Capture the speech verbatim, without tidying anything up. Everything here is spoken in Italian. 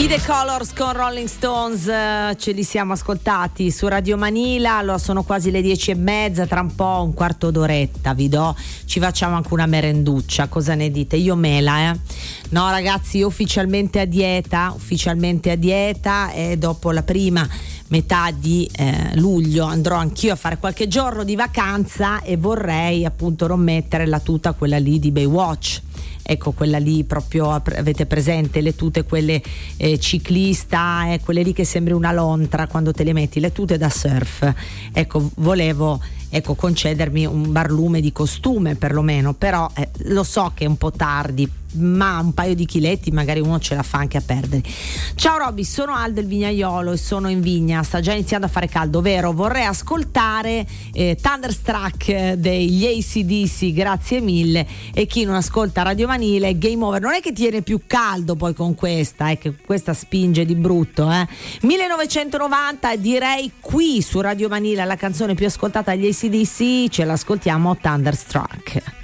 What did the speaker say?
I The Colors con Rolling Stones, eh, ce li siamo ascoltati su Radio Manila. Allora sono quasi le dieci e mezza, tra un po' un quarto d'oretta vi do, ci facciamo anche una merenduccia, cosa ne dite? Io mela, eh? No ragazzi, io ufficialmente a dieta, ufficialmente a dieta e dopo la prima metà di eh, luglio andrò anch'io a fare qualche giorno di vacanza e vorrei appunto non mettere la tuta quella lì di Baywatch. Ecco, quella lì proprio, avete presente le tute quelle eh, ciclista, eh, quelle lì che sembri una lontra quando te le metti, le tute da surf. Ecco, volevo ecco concedermi un barlume di costume perlomeno, però eh, lo so che è un po' tardi, ma un paio di chiletti magari uno ce la fa anche a perdere. Ciao Robby, sono Aldo il vignaiolo e sono in vigna, sta già iniziando a fare caldo, vero? Vorrei ascoltare eh, Thunderstruck degli A C D C, grazie mille, e chi non ascolta Radio Manila è game over. Non è che tiene più caldo poi con questa, è che questa spinge di brutto, eh. millenovecentonovanta, direi qui su Radio Manila la canzone più ascoltata degli A C D C, ce l'ascoltiamo, Thunderstruck.